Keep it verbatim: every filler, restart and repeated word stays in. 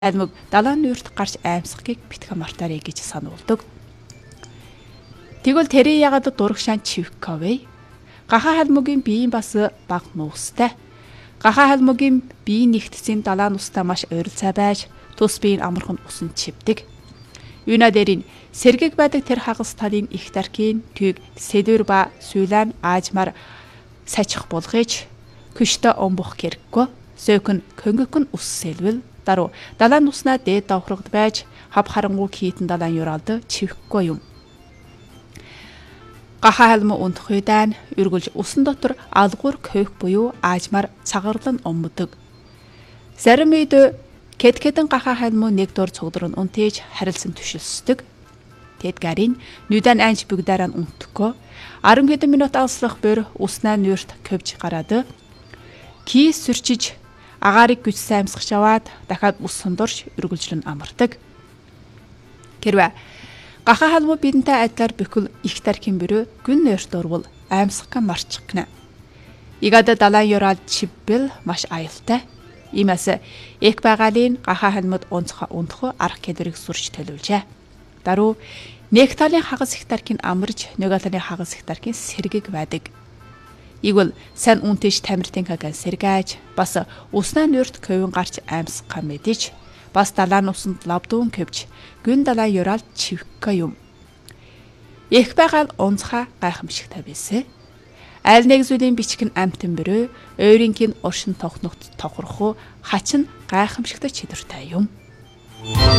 Альмог далайн нүүрт гарч аймсахыг битгэн мартаарэ гэж сануулдаг. Тэгвэл тэрий ягаад дурагшаан чивковэ? Гахаа халмогийн биеийн бас баг нуустай. Гахаа халмогийн биеийн нэгтцийн далайн устаа маш ойролцоо байж тус биеийн амархан усан чивдэг. Юуна дээрийн сэргэг байдаг тэр хагас талын их даркийн тийг сэдвэр ба сүйлэн аажмар сачих болгож күштэй омбох хэрэггүй. Сөкөн көнгөкөн ус сэлвэл дару далайн уснаа дээд давхрагд байж хав харангуй хийтэн далайн юралд чивхгүй юм. Гахаа халмоо унтхойдан үргэлж усан дотор алгуур кök буюу аажмар цагарлан омдог. Зарим үед кэткэдэн гахаа халмоо нэг дор цогдрон унтээж харилсан түшилсдэг. Тэд гарын нүдэн анч бүгдээрэн унтхгүй. арван хэдэн минут алслах бэр уснаа нүрт көвж гараад кис сүрчиж агаарыг güç саймсгч аваад дахиад ус сундорж үргэлжлэн амардаг. Хэрвээ гахаа халмоо бидэнтэй адилаар бөхөл их тархин бөрөө гүн нойрт урвал аймсган марчих гэнэ. Игада далайн юрал чиббэл маш аюултай. Иймээс эк байгалийн гахаа халмод онцгой унтхой арга кэлбэрийг сурч төлөвлөжээ. Даруй нэг талын хагас их тархин амарж нөгөө талын хагас их тархин сэргэг байдаг. Игвэл сайн үнтэйч тамиртын хагаан сэргээж бас уснаа нүрт көвөн гарч аймсгах мэдэж бас далайн усанд лавдуун көвж гүн далайн юрал чивхэ юм. Их байгаал онцгой гайхамшигтай байсан. Аль нэг зүйлийн бичгэн амтэн бөрөө ойрынгийн уршин тохногт тохорох хачин гайхамшигтай чидэртэй юм.